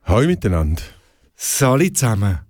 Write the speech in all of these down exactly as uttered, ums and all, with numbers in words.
Hallo miteinander. Sali zusammen.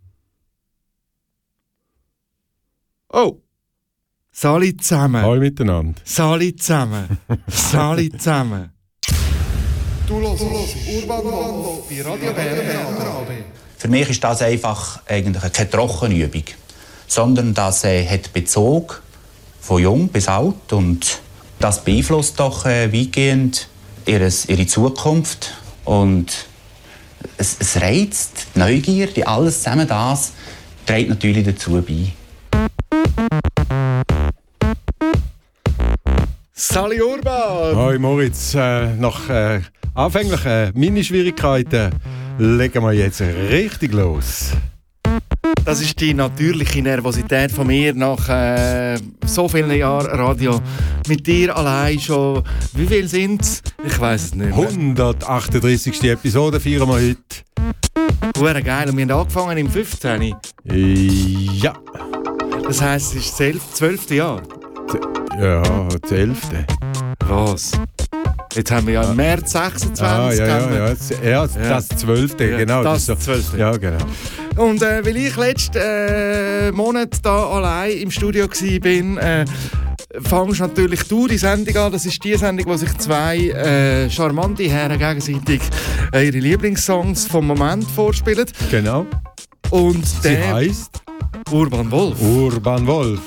Oh. Sali zusammen. Hallo miteinander. Sali zusammen. Sali zusammen. Du hörst Urban Wolf bei Radio Bern. Für mich ist das einfach eigentlich keine Trockenübung, sondern das äh, hat Bezug von jung bis alt und das beeinflusst doch äh, weitgehend ihres, ihre Zukunft und es, es reizt, die Neugierde, alles zusammen das trägt natürlich dazu bei. Sali Urban! Hallo Moritz, äh, nach äh, anfänglichen Mini-Schwierigkeiten legen wir jetzt richtig los. Das ist die natürliche Nervosität von mir nach äh, so vielen Jahren Radio. Mit dir allein schon. Wie viel sind es? Ich weiss es nicht mehr. hundertachtunddreißigste Episode feiern wir heute. Hure geil. Und wir haben angefangen im fünfzehnten Ja. Das heisst, es ist das zwölfte Jahr. Ja, das elfte. Was? Jetzt haben wir ja im März sechsundzwanzig. Ah, ja, ja, ja, das, ja, das zwölfte, Ja, genau. das ist so. zwölfte. Ja, genau. Und äh, weil ich letzten äh, Monat da allein im Studio war, äh, fangst natürlich du die Sendung an. Das ist die Sendung, wo sich zwei äh, charmante Herren gegenseitig äh, ihre Lieblingssongs vom Moment vorspielen. Genau. Und Sie der heisst Urban Wolf. Urban Wolf.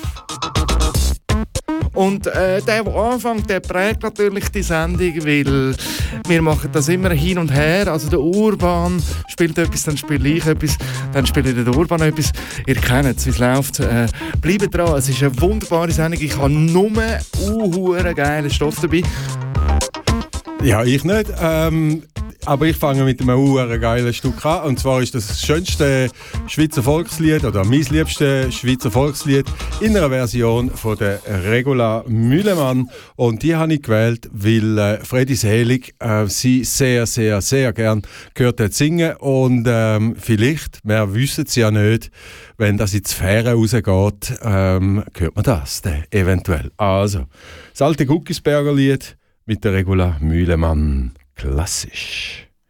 Und äh, der, der anfängt, der prägt natürlich die Sendung, weil wir machen das immer hin und her. Also der Urban spielt etwas, dann spiele ich etwas, dann spielt der Urban etwas. Ihr kennt es, wie es läuft. Äh, bleibt dran, es ist eine wunderbare Sendung. Ich habe nur unhuere geilen Stoff dabei. Ja, ich nicht. Ähm, aber ich fange mit einem uhren geilen Stück an. Und zwar ist das, das schönste Schweizer Volkslied oder mein liebstes Schweizer Volkslied in einer Version von der Regula Müllemann. Und die habe ich gewählt, weil äh, Freddy Selig äh, sie sehr, sehr, sehr gern gehört hat singen. Und ähm, vielleicht, wir wissen es ja nicht, wenn das in die Sphäre rausgeht, ähm, hört man das dann eventuell. Also, das alte Guckisberger Lied mit der Regula Müllemann. Klassisch.